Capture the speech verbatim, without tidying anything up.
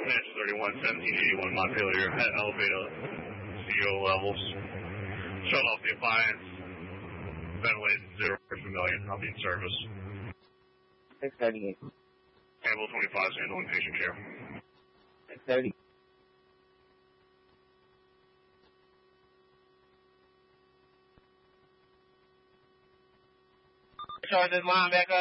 Match thirty-one, seventeen eighty-one Montpelier at elevator C O levels. Shut off the appliance. Ventilation zero per million. I'll be in service. six thirty-eight. Ambulance twenty-five is handling patient care. six thirty. Charge this line back up.